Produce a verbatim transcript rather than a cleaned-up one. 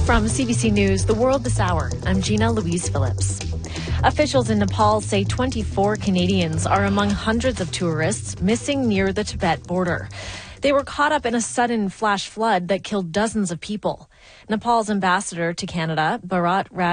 From C B C News, The World This Hour, I'm Gina Louise Phillips. Officials in Nepal say twenty-four Canadians are among hundreds of tourists missing near the Tibet border. They were caught up in a sudden flash flood that killed dozens of people. Nepal's ambassador to Canada, Bharat Raj